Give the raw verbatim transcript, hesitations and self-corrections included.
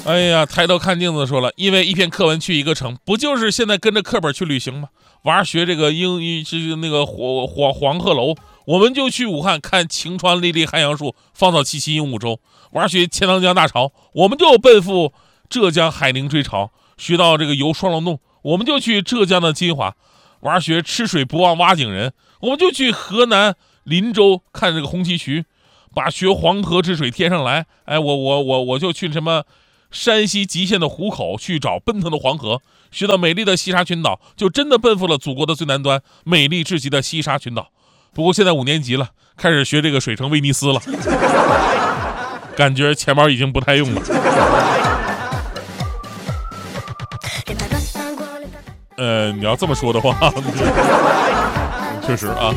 哎呀，抬头看镜子说了，因为一篇课文去一个城，不就是现在跟着课本去旅行吗？娃学这个英语是那个黄黄黄鹤楼，我们就去武汉看晴川历历汉阳树，芳草萋萋鹦鹉洲。娃学钱塘江大潮，我们就奔赴浙江海宁追潮。学到这个游双龙洞，我们就去浙江的金华。娃学吃水不忘挖井人，我们就去河南林州看这个红旗渠。把学黄河之水天上来，哎，我我我我就去什么山西吉县的湖口去找奔腾的黄河。学到美丽的西沙群岛，就真的奔赴了祖国的最南端，美丽至极的西沙群岛。不过现在五年级了，开始学这个水城威尼斯了，感觉钱包已经不太用了。呃，你要这么说的话，确实啊。